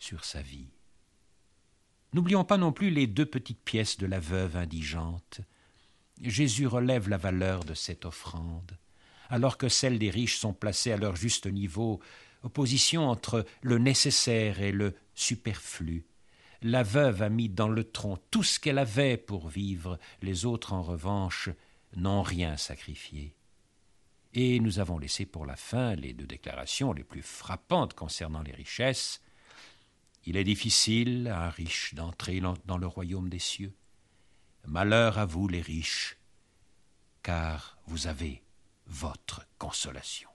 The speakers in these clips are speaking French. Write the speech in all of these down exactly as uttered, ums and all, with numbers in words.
sur sa vie. N'oublions pas non plus les deux petites pièces de la veuve indigente. Jésus relève la valeur de cette offrande, alors que celles des riches sont placées à leur juste niveau, opposition entre le nécessaire et le superflu. La veuve a mis dans le tronc tout ce qu'elle avait pour vivre, les autres, en revanche, n'ont rien sacrifié. Et nous avons laissé pour la fin les deux déclarations les plus frappantes concernant les richesses. Il est difficile à un riche d'entrer dans le royaume des cieux. Malheur à vous les riches, car vous avez votre consolation.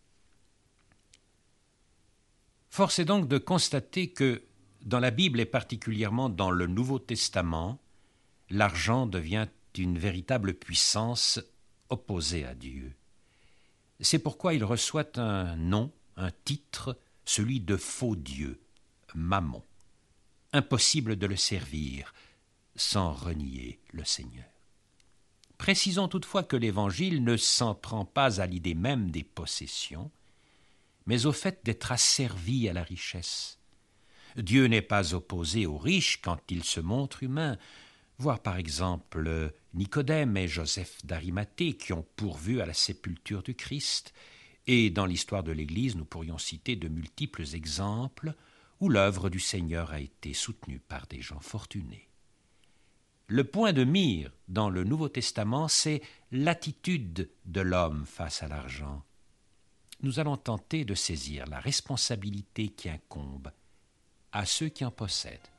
Force est donc de constater que, dans la Bible et particulièrement dans le Nouveau Testament, l'argent devient une véritable puissance opposée à Dieu. C'est pourquoi il reçoit un nom, un titre, celui de faux Dieu, Mammon. Impossible de le servir sans renier le Seigneur. Précisons toutefois que l'Évangile ne s'en prend pas à l'idée même des possessions, mais au fait d'être asservi à la richesse. Dieu n'est pas opposé aux riches quand il se montre humain. Voir par exemple Nicodème et Joseph d'Arimathée qui ont pourvu à la sépulture du Christ. Et dans l'histoire de l'Église, nous pourrions citer de multiples exemples où l'œuvre du Seigneur a été soutenue par des gens fortunés. Le point de mire dans le Nouveau Testament, c'est l'attitude de l'homme face à l'argent. Nous allons tenter de saisir la responsabilité qui incombe à ceux qui en possèdent.